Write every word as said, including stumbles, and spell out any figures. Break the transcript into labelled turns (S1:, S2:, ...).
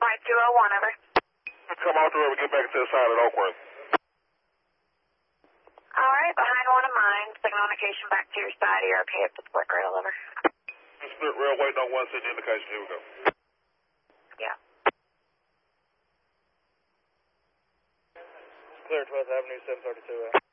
S1: Flight two oh one, over.
S2: Come off the road and get back to the side at Oakworth.
S1: All right, behind one of mine. Signal indication back to your side. E R P at the split rail, over.
S2: Split rail, waiting on one signal indication. Here we go.
S1: Yeah.
S3: Clear twelfth Avenue, seven thirty-two.